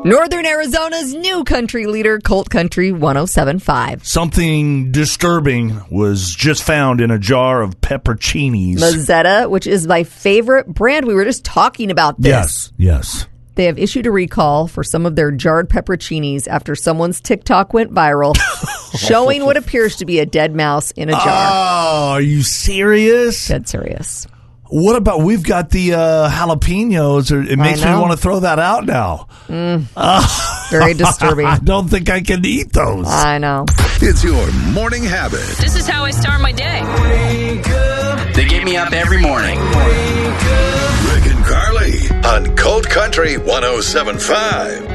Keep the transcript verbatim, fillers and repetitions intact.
Northern Arizona's new country leader, Colt Country one oh seven point five. Something disturbing was just found in a jar of pepperoncinis. Mazzetta, which is my favorite brand. We were just talking about this. Yes, yes. They have issued a recall for some of their jarred pepperoncinis after someone's TikTok went viral, showing what appears to be a dead mouse in a jar. Oh, are you serious? Dead serious. What about, we've got the uh, jalapenos. Or it makes me want to throw that out now. Mm. Uh, Very disturbing. I don't think I can eat those. I know. It's your morning habit. This is how I start my day. Wake up. They get me up every morning. Rick and Carly on Colt Country one oh seven point five.